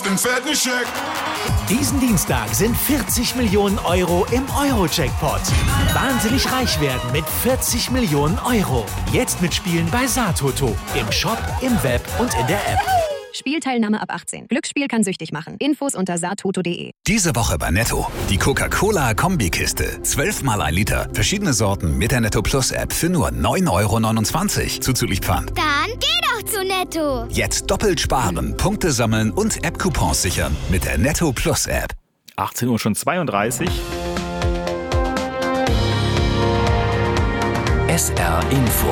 den fetten Scheck. Diesen Dienstag sind 40 Millionen Euro im Euro-Jackpot. Wahnsinnig reich werden mit 40 Millionen Euro. Jetzt mitspielen bei Satoto. Im Shop, im Web und in der App. Spielteilnahme ab 18. Glücksspiel kann süchtig machen. Infos unter satoto.de. Diese Woche bei Netto. Die Coca-Cola-Kombikiste. 12 mal 1 Liter. Verschiedene Sorten mit der Netto Plus App für nur 9,29 € zuzüglich Pfand. Dann geh doch zu Netto. Jetzt doppelt sparen, Punkte sammeln und App-Coupons sichern mit der Netto Plus App. 18 Uhr schon 32. SR Info.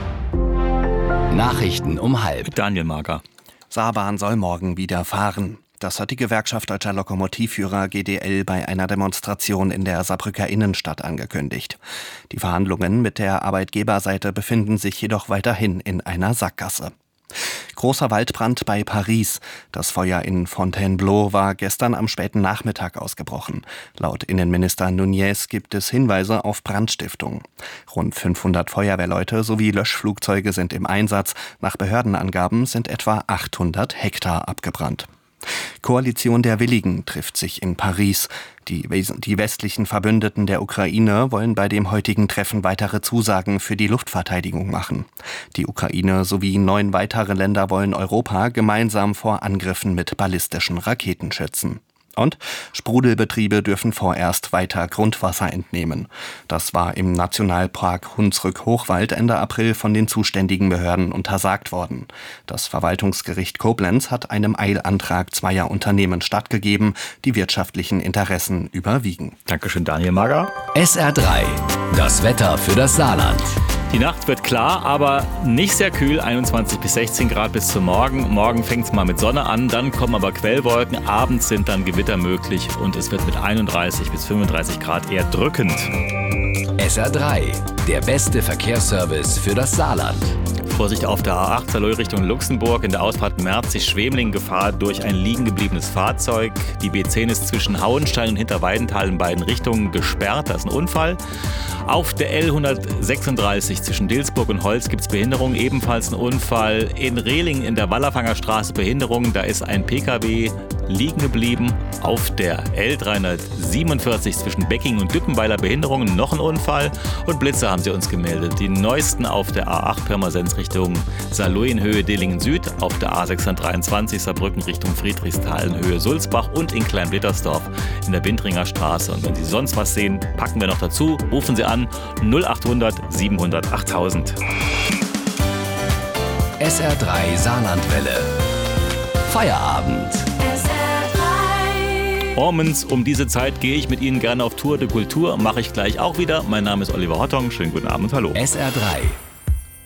Nachrichten um halb. Daniel Mager. Saarbahn soll morgen wieder fahren. Das hat die Gewerkschaft Deutscher Lokomotivführer GDL bei einer Demonstration in der Saarbrücker Innenstadt angekündigt. Die Verhandlungen mit der Arbeitgeberseite befinden sich jedoch weiterhin in einer Sackgasse. Großer Waldbrand bei Paris. Das Feuer in Fontainebleau war gestern am späten Nachmittag ausgebrochen. Laut Innenminister Nunez gibt es Hinweise auf Brandstiftung. Rund 500 Feuerwehrleute sowie Löschflugzeuge sind im Einsatz. Nach Behördenangaben sind etwa 800 Hektar abgebrannt. Koalition der Willigen trifft sich in Paris. Die westlichen Verbündeten der Ukraine wollen bei dem heutigen Treffen weitere Zusagen für die Luftverteidigung machen. Die Ukraine sowie 9 weitere Länder wollen Europa gemeinsam vor Angriffen mit ballistischen Raketen schützen. Und Sprudelbetriebe dürfen vorerst weiter Grundwasser entnehmen. Das war im Nationalpark Hunsrück-Hochwald Ende April von den zuständigen Behörden untersagt worden. Das Verwaltungsgericht Koblenz hat einem Eilantrag zweier Unternehmen stattgegeben. Die wirtschaftlichen Interessen überwiegen. Dankeschön, Daniel Mager. SR3. Das Wetter für das Saarland. Die Nacht wird klar, aber nicht sehr kühl, 21 bis 16 Grad bis zum Morgen. Morgen fängt es mal mit Sonne an, dann kommen aber Quellwolken. Abends sind dann Gewitter möglich und es wird mit 31 bis 35 Grad eher drückend. SR3. Der beste Verkehrsservice für das Saarland. Vorsicht auf der A8 Saarlouis Richtung Luxemburg. In der Ausfahrt Merzig-Schwemling Gefahr durch ein liegen gebliebenes Fahrzeug. Die B10 ist zwischen Hauenstein und Hinterweidenthal in beiden Richtungen gesperrt. Das ist ein Unfall. Auf der L136 zwischen Dilsburg und Holz gibt es Behinderung. Ebenfalls ein Unfall. In Rehling in der Wallerfanger Straße Behinderung. Da ist ein PKW liegen geblieben. Auf der L347 zwischen Becking und Düppenweiler Behinderung noch ein Unfall. Und Blitze haben sie uns gemeldet. Die neuesten auf der A8 Pirmasens Richtung Saarlouis in Höhe Dillingen Süd, auf der A623 Saarbrücken Richtung Friedrichsthal in Höhe Sulzbach und in Kleinblittersdorf in der Bindringer Straße. Und wenn Sie sonst was sehen, packen wir noch dazu. Rufen Sie an 0800 700 8000. SR3 Saarlandwelle. Feierabend. Ormens, um diese Zeit gehe ich mit Ihnen gerne auf Tour de Kultur. Mache ich gleich auch wieder. Mein Name ist Oliver Hottong. Schönen guten Abend, hallo. SR3.